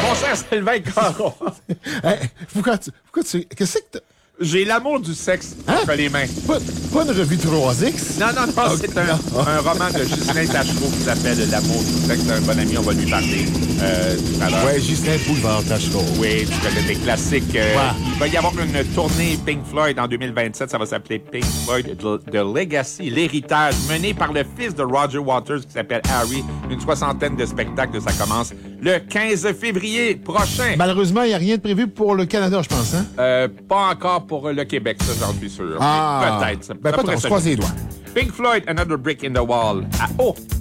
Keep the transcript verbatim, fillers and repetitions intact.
concert Sylvain Caron. Hey, pourquoi tu... Pourquoi tu... Qu'est-ce que t'as... J'ai l'amour du sexe Hein? entre les mains. Pas, pas une revue trois X? Non, non, non, c'est un, un roman de Justin Tachereau qui s'appelle L'amour du sexe. C'est un bon ami, on va lui parler euh, tout à l'heure. Ouais, Justin Boulevard Tachereau. Oui, tu connais des classiques. Euh, Ouais. Il va y avoir une tournée Pink Floyd en deux mille vingt-sept. Ça va s'appeler Pink Floyd The, The Legacy, l'héritage, mené par le fils de Roger Waters qui s'appelle Harry. Une soixantaine de spectacles. Ça commence le quinze février prochain. Malheureusement, il n'y a rien de prévu pour le Canada, je pense, hein? Euh, pas encore pour le Québec, ça, j'en suis sûr. Ah. Peut-être. Ça, Ben, ça pas pourrait trop, se- croise les doigts. Pink Floyd, Another Brick in the Wall. À, oh,